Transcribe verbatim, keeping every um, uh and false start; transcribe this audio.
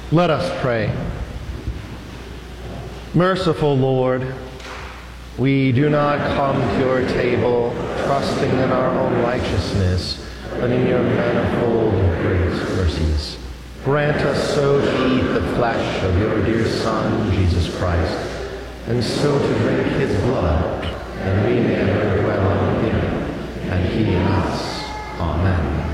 Let us pray. Merciful Lord, we do not come to your table trusting in our own righteousness, but in your manifold grace mercies. Grant us so to eat the flesh of your dear Son, Jesus Christ, and so to drink his blood, that we may ever dwell in him, and he in us. Amen.